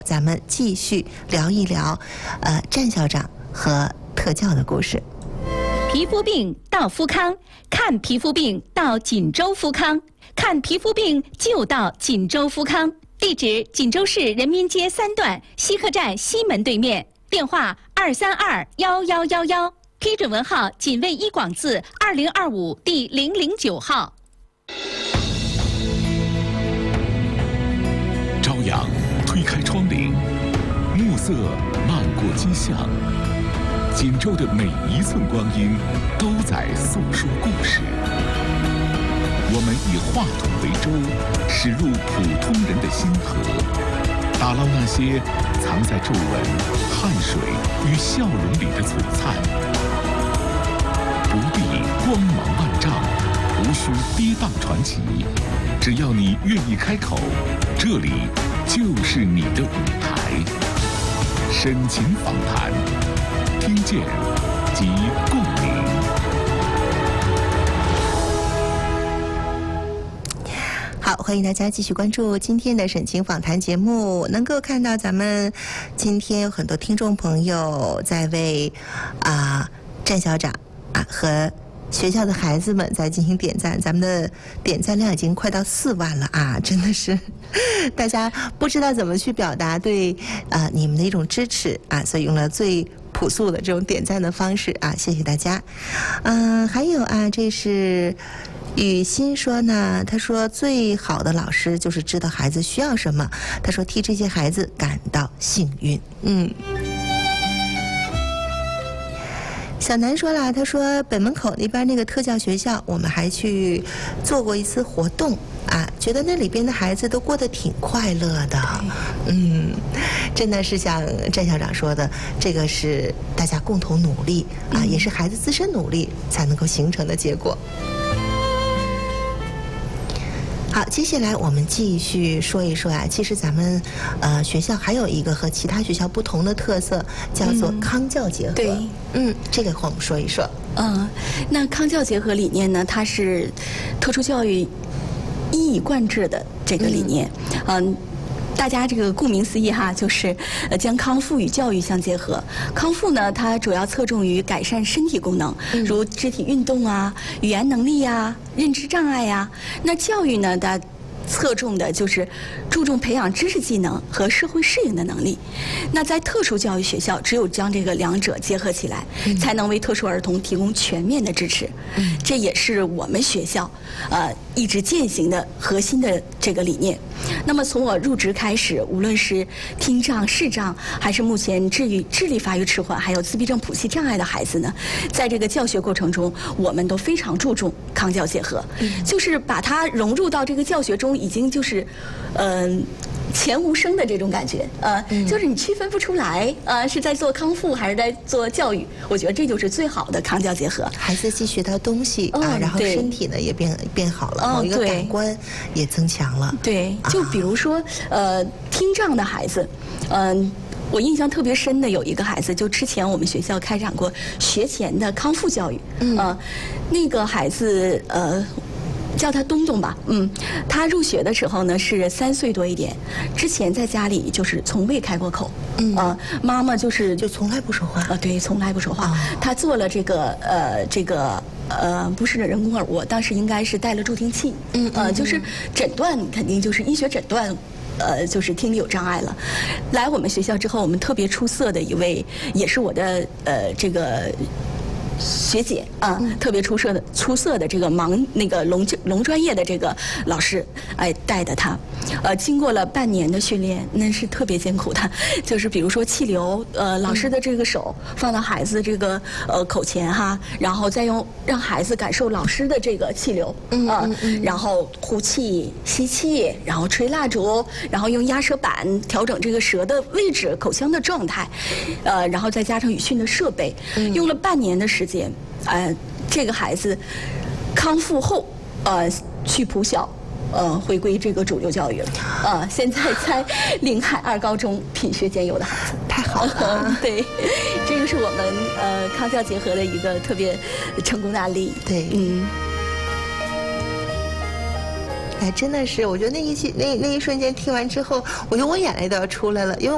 咱们继续聊一聊，战校长和特教的故事。 皮肤病到肤康，看皮肤病到锦州肤康，看皮肤病就到锦州肤康。地址：锦州市人民街3段西客站西门对面，电话2321111，批准文号仅为一广字2025第009号。 朝阳推开窗棂，暮色漫过街巷，锦州的每一寸光阴都在诉说故事。我们以话筒为舟，驶入普通人的心河，打捞那些藏在皱纹、汗水与笑容里的璀璨。不必光芒万丈，无需跌宕传奇，只要你愿意开口，这里就是你的舞台。深情访谈，听见即共鸣。 好，欢迎大家继续关注今天的沈晴访谈节目。能够看到咱们今天有很多听众朋友在为战校长和学校的孩子们在进行点赞，咱们的点赞量已经快到4万了啊！真的是，大家不知道怎么去表达对你们的一种支持啊，所以用了最朴素的这种点赞的方式啊，谢谢大家。还有这是雨欣说呢，他说最好的老师就是知道孩子需要什么，他说替这些孩子感到幸运。小南说了，他说北门口那边那个特教学校，我们还去做过一次活动觉得那里边的孩子都过得挺快乐的。真的是像战校长说的，这个是大家共同努力也是孩子自身努力才能够形成的结果。好，接下来我们继续说一说其实咱们学校还有一个和其他学校不同的特色，叫做康教结合。 对， 这个和我们说一说。 那康教结合理念呢，它是特殊教育一以贯之的这个理念。大家这个顾名思义就是将康复与教育相结合。康复呢，它主要侧重于改善身体功能，如肢体运动语言能力认知障碍那教育呢，它侧重的就是注重培养知识技能和社会适应的能力。那在特殊教育学校，只有将这个两者结合起来，才能为特殊儿童提供全面的支持。这也是我们学校一直践行的核心的这个理念。那么从我入职开始，无论是听障、视障，还是目前智力发育迟缓，还有自闭症谱系障碍的孩子呢，在这个教学过程中，我们都非常注重康教结合，就是把它融入到这个教学中，已经就是钱无声的这种感觉就是你区分不出来是在做康复还是在做教育。我觉得这就是最好的康教结合。 孩子既学到东西然后身体呢也变好了，某一个感官也增强了。 对，就比如说听障的孩子，我印象特别深的有一个孩子，就之前我们学校开展过学前的康复教育。那个孩子叫他东东吧，他入学的时候呢是3岁多一点，之前在家里就是从未开过口，妈妈就从来不说话， 对，从来不说话。他做了这个不是人工耳蜗，当时应该是带了助听器，就是诊断肯定就是医学诊断。就是听力有障碍了。来我们学校之后，我们特别出色的一位，也是我的这个学姐特别出色的这个聋专业的这个老师带的他，经过了半年的训练，那是特别艰苦的。就是比如说气流，老师的这个手放到孩子这个口前然后再让孩子感受老师的这个气流，然后呼气、吸气，然后吹蜡烛，然后用压舌板调整这个舌的位置、口腔的状态，然后再加上语训的设备，用了半年的时间。这个孩子康复后，去普小，回归这个主流教育了。现在在临海2高中品学兼优的孩子， 太好了。 对，这个是我们康教结合的一个特别成功的案例。 对，真的是，我觉得那一瞬间听完之后，我觉得我眼泪都要出来了，因为